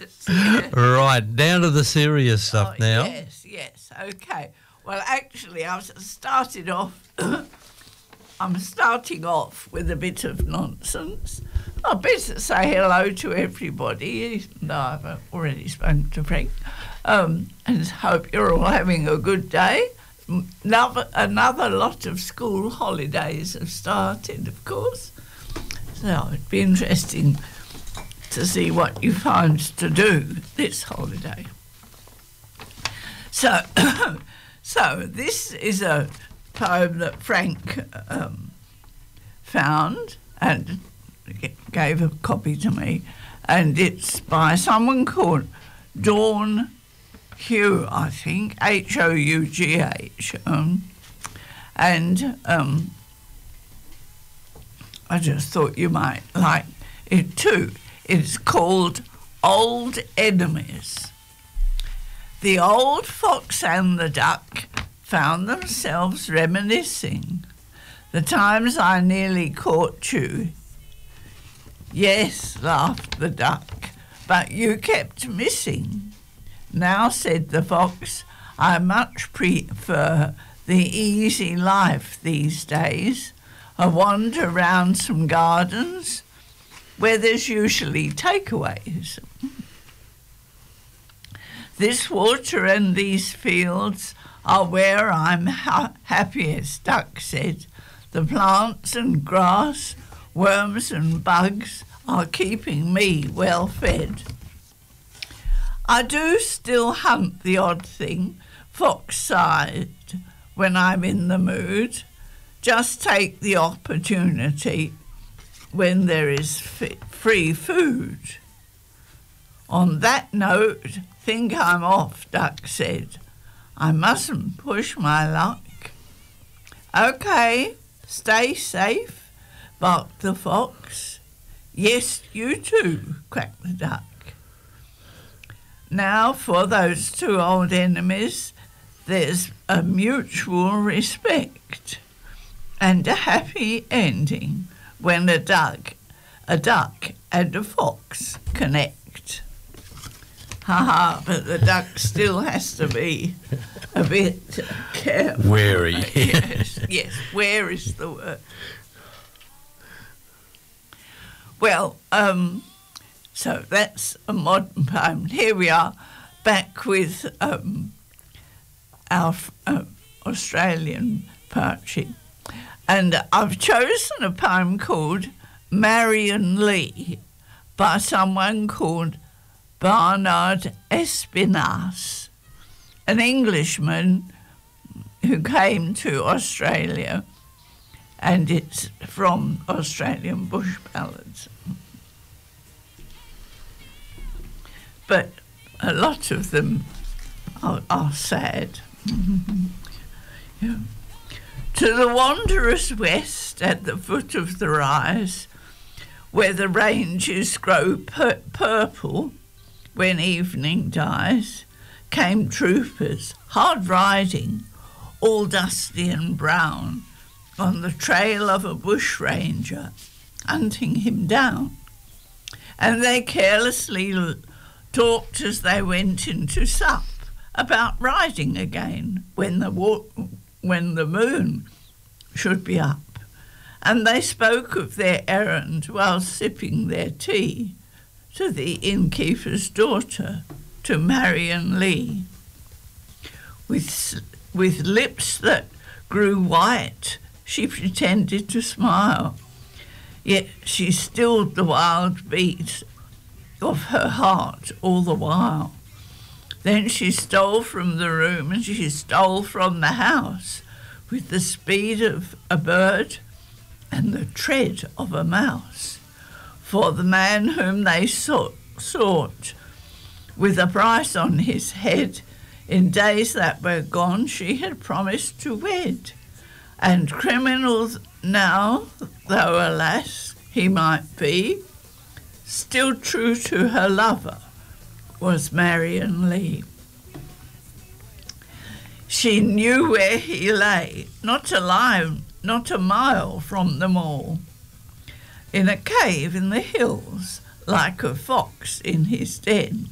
Right, down to the serious stuff now. Yes, okay. Well, actually, I'm starting off with a bit of nonsense. I better say hello to everybody, even though I've already spoken to Frank, and hope you're all having a good day. Another lot of school holidays have started, of course, so it'd be interesting to see what you find to do this holiday. So, this is a poem that Frank found and gave a copy to me, and it's by someone called Dawn Hugh, I think, Hough, and I just thought you might like it too. It's called Old Enemies. The old fox and the duck found themselves reminiscing. The times I nearly caught you. Yes, laughed the duck, but you kept missing. Now, said the fox, I much prefer the easy life these days. A wander round some gardens where there's usually takeaways. This water and these fields are where I'm happiest, duck said. The plants and grass, worms and bugs are keeping me well fed. I do still hunt the odd thing, fox sighed, when I'm in the mood. Just take the opportunity when there is free food. On that note, think I'm off, duck said. I mustn't push my luck. Okay, stay safe, barked the fox. Yes, you too, quacked the duck. Now for those two old enemies, there's a mutual respect and a happy ending when a duck and a fox connect. But the duck still has to be a bit careful. Wary. Yes, where is the word? Well, so that's a modern poem. Here we are, back with our Australian poetry. And I've chosen a poem called Marion Lee by someone called Bernard Espinas, an Englishman who came to Australia, and it's from Australian Bush Ballads. But a lot of them are sad. Yeah. To the wanderers west at the foot of the rise, where the ranges grow purple when evening dies, came troopers, hard riding, all dusty and brown, on the trail of a bushranger, hunting him down. And they carelessly talked as they went into sup about riding again when the moon should be up. And they spoke of their errand while sipping their tea to the innkeeper's daughter, to Marion Lee. With lips that grew white, she pretended to smile, yet she stilled the wild beat of her heart all the while. Then she stole from the room and she stole from the house with the speed of a bird and the tread of a mouse. For the man whom they sought with a price on his head, in days that were gone she had promised to wed. And criminal now, though alas he might be, still true to her lover was Marion Lee. She knew where he lay, not a mile from them all, in a cave in the hills, like a fox in his den.